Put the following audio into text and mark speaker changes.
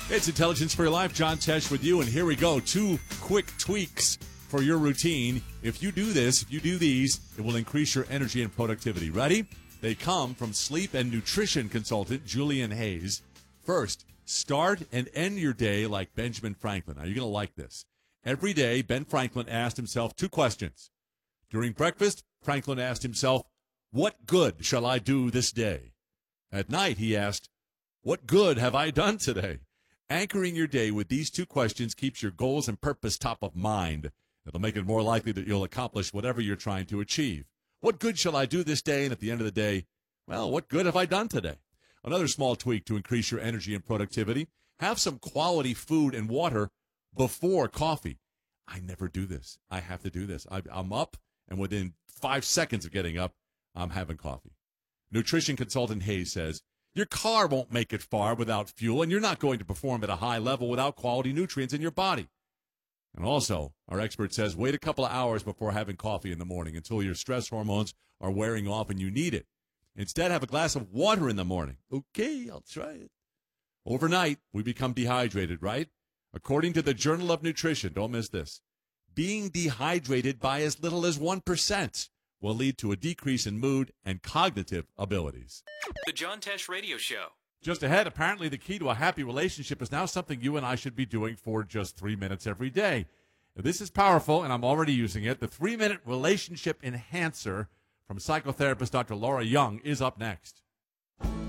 Speaker 1: It's Intelligence for Your Life. John Tesh with you, and here we go. 2 quick tweaks for your routine. If you do this, if you do these, it will increase your energy and productivity. Ready? They come from sleep and nutrition consultant Julian Hayes. First, start and end your day like Benjamin Franklin. Now, you're going to like this. Every day, Ben Franklin asked himself 2 questions. During breakfast, Franklin asked himself, what good shall I do this day? At night, he asked, what good have I done today? Anchoring your day with these 2 questions keeps your goals and purpose top of mind. It'll make it more likely that you'll accomplish whatever you're trying to achieve. What good shall I do this day? And at the end of the day, well, what good have I done today? Another small tweak to increase your energy and productivity, have some quality food and water before coffee. I never do this. I have to do this. I'm up, and within 5 seconds of getting up, I'm having coffee. Nutrition consultant Hayes says, your car won't make it far without fuel, and you're not going to perform at a high level without quality nutrients in your body. And also, our expert says, wait a couple of hours before having coffee in the morning until your stress hormones are wearing off and you need it. Instead, have a glass of water in the morning. Okay, I'll try it. Overnight, we become dehydrated, right? According to the Journal of Nutrition, don't miss this, being dehydrated by as little as 1% will lead to a decrease in mood and cognitive abilities.
Speaker 2: The John Tesh Radio Show.
Speaker 1: Just ahead, apparently the key to a happy relationship is now something you and I should be doing for just 3 minutes every day. This is powerful, and I'm already using it. The 3-minute relationship enhancer from psychotherapist Dr. Laura Young is up next.